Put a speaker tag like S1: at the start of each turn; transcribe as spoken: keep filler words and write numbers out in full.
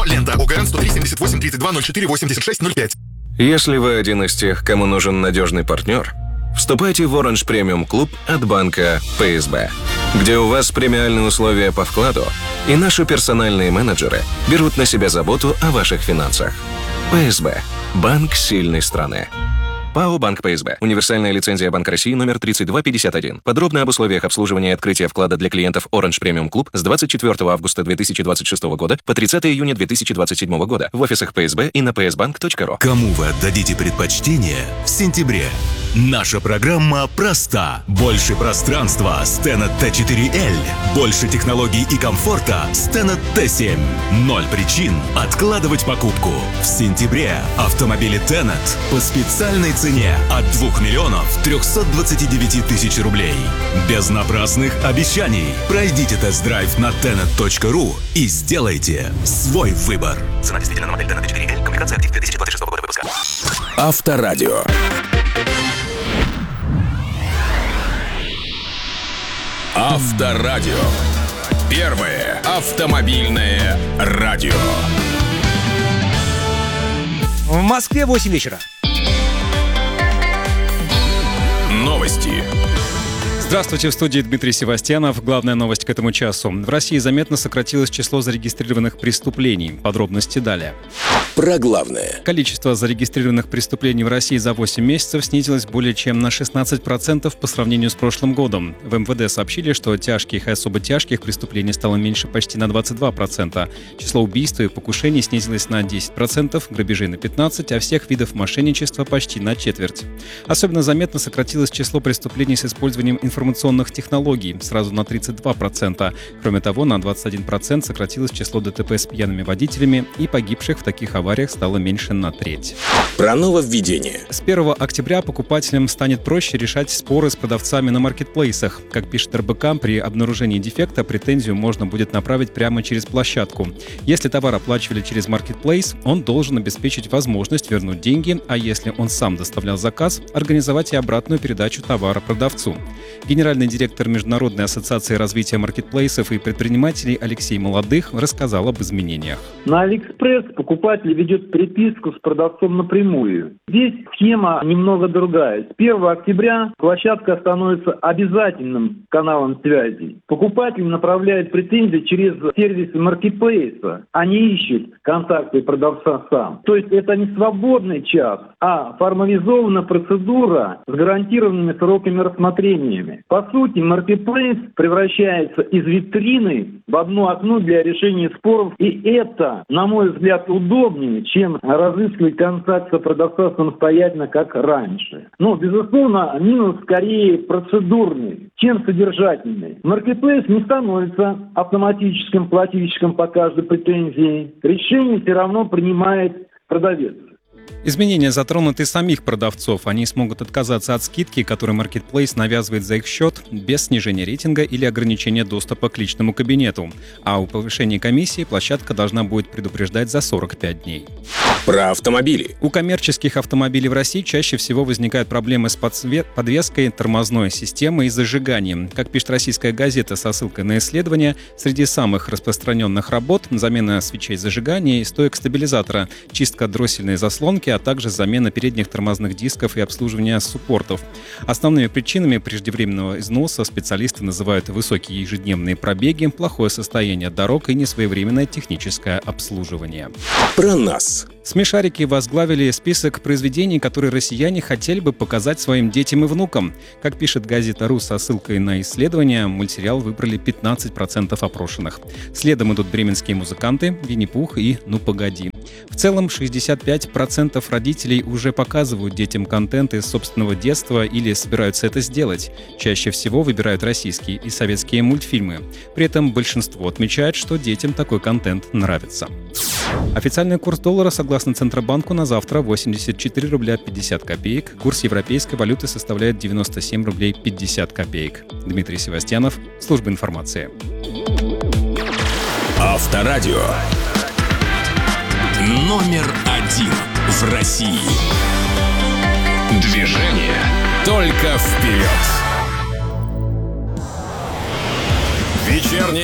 S1: Лента ОГРН сто три семьдесят восемь тридцать два ноль четыре восемьдесят шесть ноль пять.
S2: Если вы один из тех, кому нужен надежный партнер, вступайте в Orange Premium Club от банка пэ эс бэ, где у вас премиальные условия по вкладу, и наши персональные менеджеры берут на себя заботу о ваших финансах. пэ эс бэ – банк сильной страны. ПАО «Банк пэ эс бэ». Универсальная лицензия Банка России номер тридцать два пятьдесят один. Подробно об условиях обслуживания и открытия вклада для клиентов Orange Premium Club с двадцать четвёртого августа две тысячи двадцать шестого года по тридцатого июня две тысячи двадцать седьмого года в офисах пэ эс бэ и на пэ эс банк точка ру.
S3: Кому вы отдадите предпочтение в сентябре? Наша программа проста. Больше пространства с Tenet тэ четыре эл. Больше технологий и комфорта с Tenet тэ семь. Ноль причин откладывать покупку. В сентябре автомобили Tenet по специальной цене от двух миллионов трехсот двадцати девяти тысяч рублей. Без напрасных обещаний. Пройдите тест-драйв на tenet точка ру и сделайте свой выбор.
S4: Цена действительно на модель Tenet тэ четыре эл. Комплектация актив две тысячи двадцать шестого года выпуска.
S3: Авторадио. Авторадио. Первое автомобильное радио.
S5: В Москве восемь вечера.
S3: Новости.
S6: Здравствуйте, в студии Дмитрий Севастьянов. Главная новость к этому часу. В России заметно сократилось число зарегистрированных преступлений. Подробности далее.
S3: Про главное.
S6: Количество зарегистрированных преступлений в России за восемь месяцев снизилось более чем на шестнадцать процентов по сравнению с прошлым годом. В эм вэ дэ сообщили, что тяжких и особо тяжких преступлений стало меньше почти на двадцать два процента. Число убийств и покушений снизилось на десять процентов, грабежей на пятнадцать процентов, а всех видов мошенничества почти на четверть. Особенно заметно сократилось число преступлений с использованием информационных технологий, сразу на тридцать два процента. Кроме того, на двадцать один процент сократилось число дэ тэ пэ с пьяными водителями, и погибших в таких авариях стало меньше на треть.
S3: Про нововведение.
S6: С первого октября покупателям станет проще решать споры с продавцами на маркетплейсах. Как пишет эр бэ ка, при обнаружении дефекта претензию можно будет направить прямо через площадку. Если товар оплачивали через маркетплейс, он должен обеспечить возможность вернуть деньги, а если он сам доставлял заказ, организовать и обратную передачу товара продавцу. Генеральный директор Международной ассоциации развития маркетплейсов и предпринимателей Алексей Молодых рассказал об изменениях.
S7: На Алиэкспресс покупатель ведет переписку с продавцом напрямую. Здесь схема немного другая. С первого октября площадка становится обязательным каналом связи. Покупатель направляет претензии через сервисы маркетплейса, а не ищет контакты продавца сам. То есть это не свободный час, а формализованная процедура с гарантированными сроками рассмотрениями. По сути, маркетплейс превращается из витрины в одно окно для решения споров, и это, на мой взгляд, удобнее, чем разыскивать контакт продавца самостоятельно, как раньше. Но, безусловно, минус скорее процедурный, чем содержательный. Маркетплейс не становится автоматическим плательщиком по каждой претензии. Решение все равно принимает продавец.
S6: Изменения затронут и самих продавцов. Они смогут отказаться от скидки, которую маркетплейс навязывает за их счет, без снижения рейтинга или ограничения доступа к личному кабинету. А о повышении комиссии площадка должна будет предупреждать за сорок пять дней.
S3: Про автомобили.
S6: У коммерческих автомобилей в России чаще всего возникают проблемы с подсве- подвеской, тормозной системой и зажиганием. Как пишет российская газета со ссылкой на исследования, среди самых распространенных работ замена свечей зажигания и стоек стабилизатора, чистка дроссельной заслонки, а также замена передних тормозных дисков и обслуживание суппортов. Основными причинами преждевременного износа специалисты называют высокие ежедневные пробеги, плохое состояние дорог и несвоевременное техническое обслуживание.
S3: Про нас.
S6: Смешарики возглавили список произведений, которые россияне хотели бы показать своим детям и внукам. Как пишет газета «Ру» со ссылкой на исследования, мультсериал выбрали пятнадцать процентов опрошенных. Следом идут бременские музыканты, Винни-Пух и «Ну погоди». В целом, шестьдесят пять процентов родителей уже показывают детям контент из собственного детства или собираются это сделать. Чаще всего выбирают российские и советские мультфильмы. При этом большинство отмечает, что детям такой контент нравится. Официальный курс доллара, согласно Центробанку, на завтра восемьдесят четыре рубля пятьдесят копеек. Курс европейской валюты составляет девяносто семь рублей пятьдесят копеек. Дмитрий Севастьянов, служба информации.
S3: Авторадио. Номер один в России. Движение только вперед. Вечерний